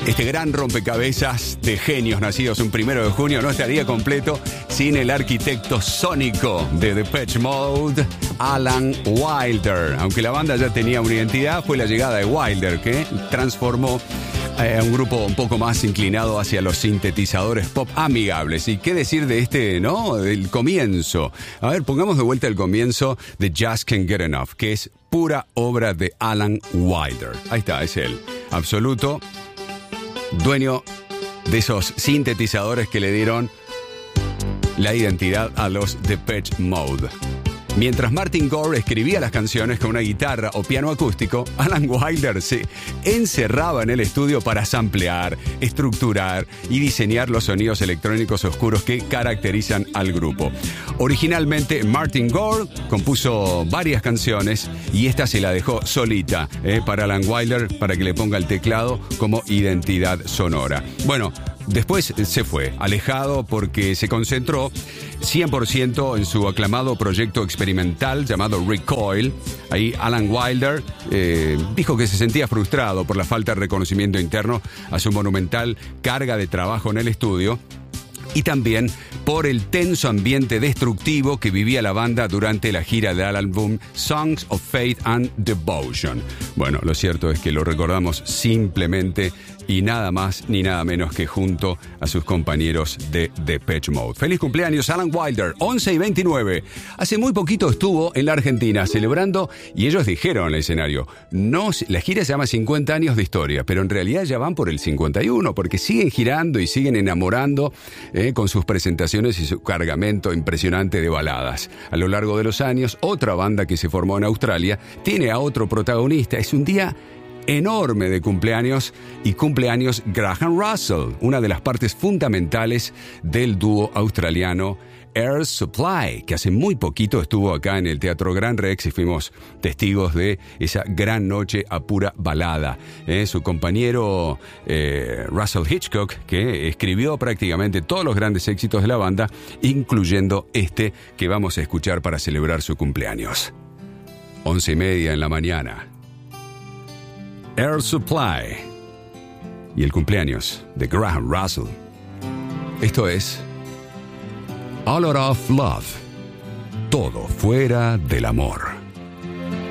Este gran rompecabezas de genios nacidos un 1 de junio no estaría completo sin el arquitecto sónico de Depeche Mode, Alan Wilder. Aunque la banda ya tenía una identidad, fue la llegada de Wilder que transformó a un grupo un poco más inclinado hacia los sintetizadores pop amigables. ¿Y qué decir de este, no? Del comienzo. A ver, pongamos de vuelta el comienzo de Just Can't Get Enough, que es pura obra de Alan Wilder. Ahí está, es él. Absoluto. Dueño de esos sintetizadores que le dieron la identidad a los Depeche Mode. Mientras Martin Gore escribía las canciones con una guitarra o piano acústico, Alan Wilder se encerraba en el estudio para samplear, estructurar y diseñar los sonidos electrónicos oscuros que caracterizan al grupo. Originalmente, Martin Gore compuso varias canciones y esta se la dejó solita para Alan Wilder para que le ponga el teclado como identidad sonora. Bueno, después se fue, alejado porque se concentró 100% en su aclamado proyecto experimental llamado Recoil. Ahí Alan Wilder dijo que se sentía frustrado por la falta de reconocimiento interno a su monumental carga de trabajo en el estudio y también por el tenso ambiente destructivo que vivía la banda durante la gira del álbum Songs of Faith and Devotion. Bueno, lo cierto es que lo recordamos simplemente y nada más ni nada menos que junto a sus compañeros de Depeche Mode. ¡Feliz cumpleaños, Alan Wilder! 11:29. Hace muy poquito estuvo en la Argentina celebrando, y ellos dijeron en el escenario, no, la gira se llama 50 años de historia, pero en realidad ya van por el 51, porque siguen girando y siguen enamorando con sus presentaciones y su cargamento impresionante de baladas. A lo largo de los años, otra banda que se formó en Australia tiene a otro protagonista. Es un día enorme de cumpleaños y cumpleaños Graham Russell, una de las partes fundamentales del dúo australiano Air Supply, que hace muy poquito estuvo acá en el Teatro Gran Rex y fuimos testigos de esa gran noche a pura balada. Su compañero Russell Hitchcock, que escribió prácticamente todos los grandes éxitos de la banda, incluyendo este que vamos a escuchar para celebrar su cumpleaños. 11:30 en la mañana. Air Supply y el cumpleaños de Graham Russell. Esto es A Lot of Love. Todo fuera del amor.